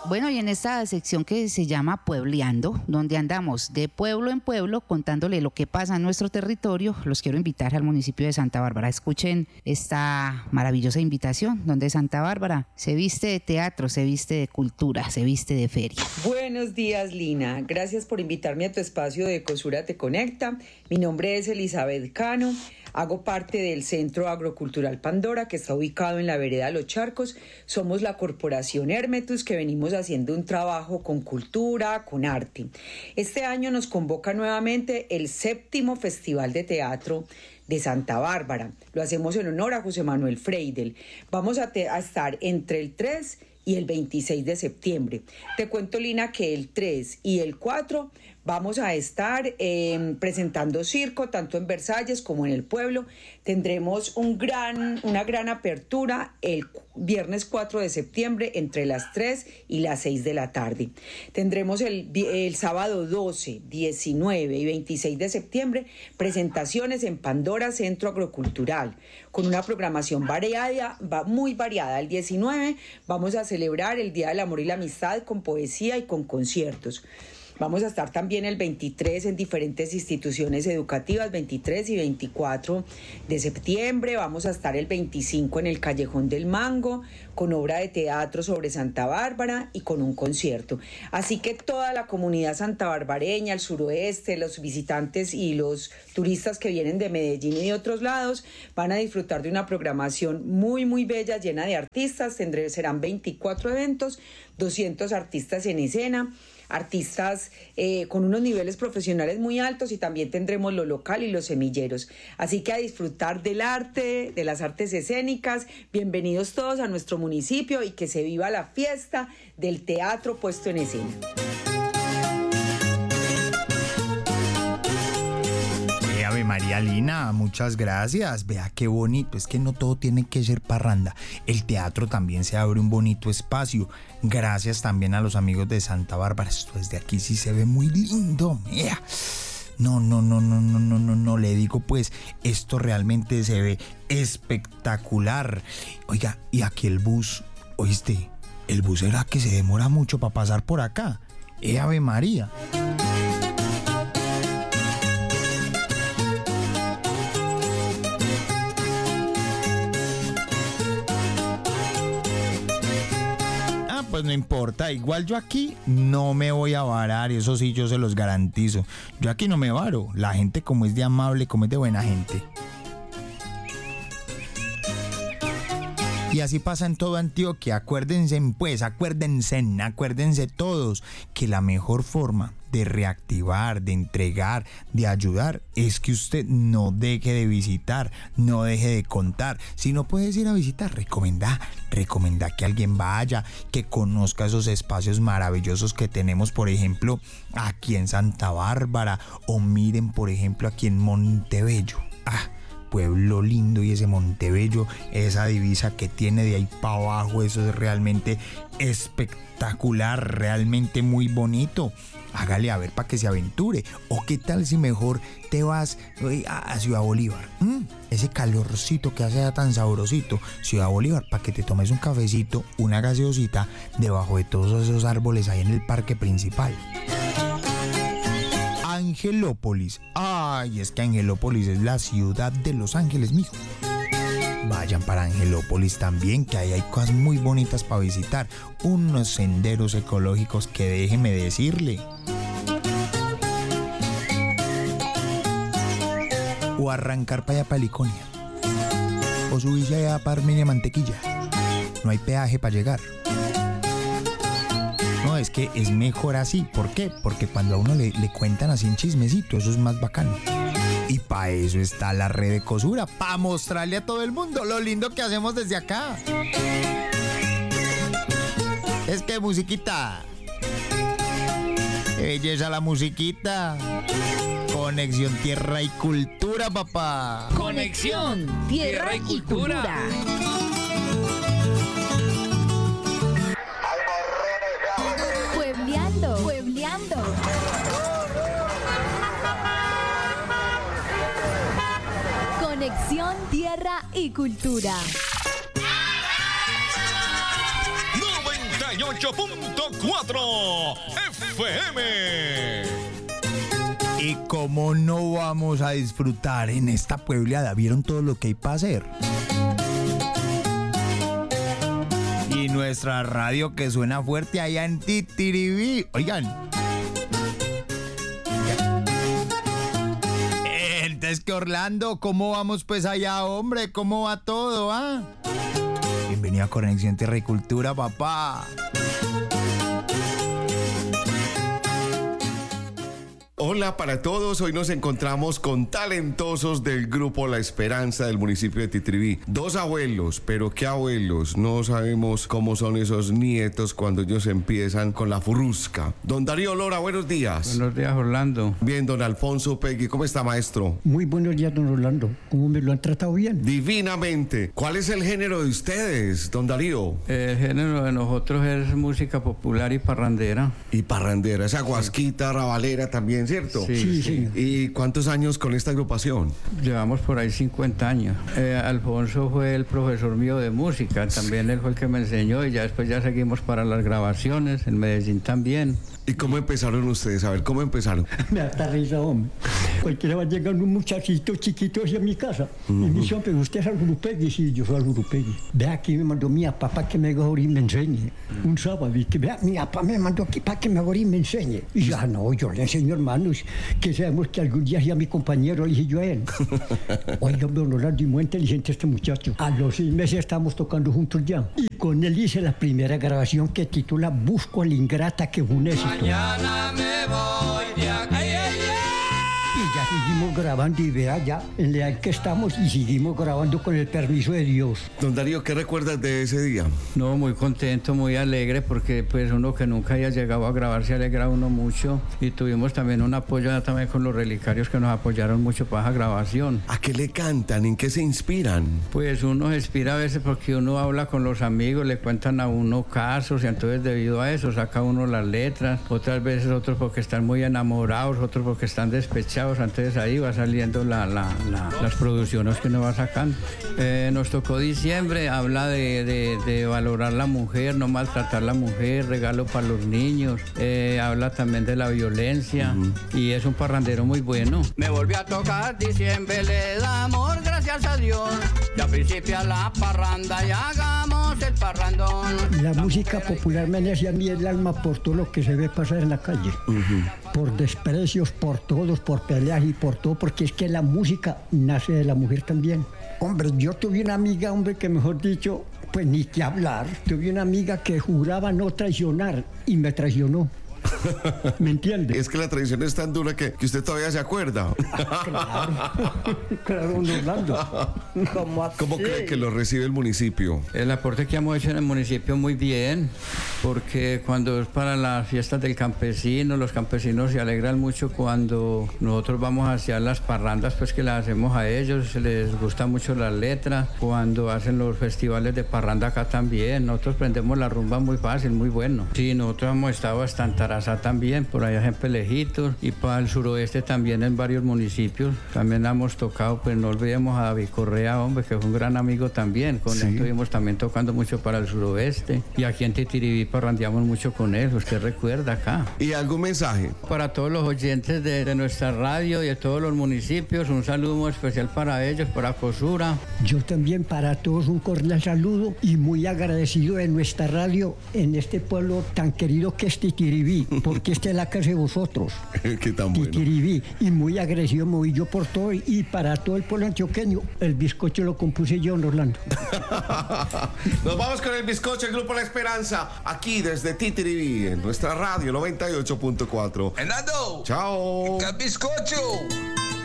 Bueno, y en esta sección que se llama Puebleando, donde andamos de pueblo en pueblo contándole lo que pasa en nuestro territorio, los quiero invitar al municipio de Santa Bárbara. Escuchen esta maravillosa invitación, donde Santa Bárbara se viste de teatro, se viste de cultura, se viste de feria. Buenos días, Lina. Gracias por invitarme a tu espacio de Ecosura Te Conecta. Mi nombre es Elizabeth Cano. Hago parte del Centro Agrocultural Pandora, que está ubicado en la vereda Los Charcos. Somos la corporación Hermetus, que venimos haciendo un trabajo con cultura, con arte. Este año nos convoca nuevamente el 7º Festival de Teatro de Santa Bárbara. Lo hacemos en honor a José Manuel Freidel. Vamos a estar entre el 3 y el 26 de septiembre. Te cuento, Lina, que el 3 y el 4 vamos a estar presentando circo, tanto en Versalles como en el pueblo. Tendremos una gran apertura el viernes 4 de septiembre entre las 3 y las 6 de la tarde. Tendremos el sábado 12, 19 y 26 de septiembre presentaciones en Pandora Centro Agrocultural, con una programación muy variada. El 19 vamos a celebrar el Día del Amor y la Amistad con poesía y con conciertos. Vamos a estar también el 23 en diferentes instituciones educativas, 23 y 24 de septiembre. Vamos a estar el 25 en el Callejón del Mango, con obra de teatro sobre Santa Bárbara y con un concierto. Así que toda la comunidad santabarbareña, el suroeste, los visitantes y los turistas que vienen de Medellín y de otros lados van a disfrutar de una programación muy, muy bella, llena de artistas. Serán 24 eventos, 200 artistas en escena, artistas con unos niveles profesionales muy altos, y también tendremos lo local y los semilleros. Así que a disfrutar del arte, de las artes escénicas. Bienvenidos todos a nuestro municipio y que se viva la fiesta del teatro puesto en escena. Ave María, Lina, muchas gracias. Vea qué bonito, es que no todo tiene que ser parranda. El teatro también se abre un bonito espacio. Gracias también a los amigos de Santa Bárbara. Esto desde aquí sí se ve muy lindo. Mira. No, le digo pues, esto realmente se ve espectacular. Oiga, y aquí el bus, ¿oíste? El bus será que se demora mucho para pasar por acá. Ave María. Pues no importa, igual yo aquí no me voy a varar, eso sí yo se los garantizo. Yo aquí no me varo, la gente como es de amable, como es de buena gente. Y así pasa en toda Antioquia. Acuérdense pues, acuérdense todos que la mejor forma de reactivar, de entregar, de ayudar es que usted no deje de visitar, no deje de contar. Si no puedes ir a visitar, recomendá que alguien vaya, que conozca esos espacios maravillosos que tenemos, por ejemplo, aquí en Santa Bárbara, o miren, por ejemplo, aquí en Montebello. Pueblo lindo, y ese Montebello, esa divisa que tiene de ahí para abajo, eso es realmente espectacular, realmente muy bonito. Hágale a ver para que se aventure. O qué tal si mejor te vas a Ciudad Bolívar, ese calorcito que hace tan sabrosito. Ciudad Bolívar, para que te tomes un cafecito, una gaseosita debajo de todos esos árboles ahí en el parque principal. Angelópolis. Ay, es que Angelópolis es la ciudad de Los Ángeles, mijo. Vayan para Angelópolis también, que ahí hay cosas muy bonitas para visitar. Unos senderos ecológicos que déjeme decirle. O arrancar para allá para Liconia. O subirse allá para Armenia Mantequilla. No hay peaje para llegar. No, es que es mejor así. ¿Por qué? Porque cuando a uno le cuentan así un chismecito, eso es más bacano. Y para eso está la red de Ecosura, para mostrarle a todo el mundo lo lindo que hacemos desde acá. Es que musiquita. Qué belleza la musiquita. Conexión Tierra y Cultura, papá. Conexión Tierra y Cultura. Puebleando. Conexión Tierra y Cultura. 98.4 FM. ¿Y cómo no vamos a disfrutar en esta puebleada? ¿Vieron todo lo que hay para hacer? Y nuestra radio que suena fuerte allá en Titiribí. Oigan. Es que Orlando, ¿cómo vamos pues allá, hombre? ¿Cómo va todo, ah? Bienvenido a Conexión Tierra y Cultura, papá. Hola para todos, hoy nos encontramos con talentosos del grupo La Esperanza del municipio de Titiribí. 2 abuelos, pero ¿qué abuelos? No sabemos cómo son esos nietos cuando ellos empiezan con la furrusca. Don Darío Lora, buenos días. Buenos días, Orlando. Bien, don Alfonso Pegui, ¿cómo está, maestro? Muy buenos días, don Orlando. ¿Cómo me lo han tratado bien? Divinamente. ¿Cuál es el género de ustedes, don Darío? El género de nosotros es música popular y parrandera. Y parrandera, esa guasquita, rabalera también, ¿cierto? Sí, señor. ¿Y cuántos años con esta agrupación? Llevamos por ahí 50 años. Alfonso fue el profesor mío de música, también él fue el que me enseñó y ya después ya seguimos para las grabaciones, en Medellín también. ¿Y cómo empezaron ustedes? A ver, ¿cómo empezaron? Me da risa, hombre. Cualquiera va llegando un muchachito chiquito hacia mi casa. Y me dice, hombre, ¿usted es Algurupegui? Sí, yo soy Algurupegui. Vea, aquí me mandó mi papá que me haga y me enseñe. Un sábado, y que vea, mi papá me mandó aquí para que me haga y me enseñe. Y yo, no, yo le enseño, hermanos, que sabemos que algún día sea mi compañero, le dije yo a él. Oiga, don Orlando, y muy inteligente este muchacho. A los 6 meses estábamos tocando juntos ya. Y con él hice la primera grabación que titula Busco a la ingrata que fue un éxito. Mañana me voy de aquí. Y ya seguimos grabando y vea ya en la edad que estamos y seguimos grabando con el permiso de Dios. Don Darío, ¿qué recuerdas de ese día? No, muy contento, muy alegre, porque pues uno que nunca haya llegado a grabar se alegra uno mucho. Y tuvimos también un apoyo también con los relicarios que nos apoyaron mucho para esa grabación. ¿A qué le cantan? ¿En qué se inspiran? Pues uno se inspira a veces porque uno habla con los amigos, le cuentan a uno casos y entonces debido a eso saca uno las letras. Otras veces otros porque están muy enamorados, otros porque están despechados. Entonces ahí va saliendo las producciones que uno va sacando. Nos tocó diciembre, habla de valorar la mujer, no maltratar a la mujer, regalo para los niños. Habla también de la violencia y es un parrandero muy bueno. Me volvió a tocar diciembre, le damos gracias a Dios. Ya principia la parranda y hagamos el parrandón. La música popular me nace a mí el alma por todo lo que se ve pasar en la calle. Por desprecios, por todos, por peleas y por todo, porque es que la música nace de la mujer también. Hombre, yo tuve una amiga, hombre, que mejor dicho, pues ni que hablar. Tuve una amiga que juraba no traicionar y me traicionó. ¿Me entiende? Es que la traición es tan dura que usted todavía se acuerda. Claro, don Orlando. ¿Cómo cree que lo recibe el municipio? El aporte que hemos hecho en el municipio muy bien, porque cuando es para las fiestas del campesino, los campesinos se alegran mucho cuando nosotros vamos hacia las parrandas, pues que las hacemos a ellos, les gusta mucho las letras. Cuando hacen los festivales de parranda acá también, nosotros prendemos la rumba muy fácil, muy bueno. Sí, nosotros hemos estado hasta en Tarazá también, por allá en Pelejitos, y para el suroeste también en varios municipios. También hemos tocado, pues no olvidemos a David Correa, hombre, que fue un gran amigo también. Con él estuvimos también tocando mucho para el suroeste. Y aquí en Titiribí parrandeamos mucho con él, usted recuerda acá. ¿Y algún mensaje? Para todos los oyentes de nuestra radio y de todos los municipios, un saludo muy especial para ellos, para Cosura. Yo también para todos un cordial saludo y muy agradecido de nuestra radio en este pueblo tan querido que es Titiribí, porque esta es la casa de vosotros. Qué tan bueno. Titiribí. Y muy agradecido me voy yo por todo y para todo el pueblo antioqueño. El bizcocho lo compuse yo en Orlando. Nos vamos con el bizcocho, el grupo La Esperanza, aquí desde Titiribí, en nuestra radio 98.4. Hernando. Chao. ¡El bizcocho!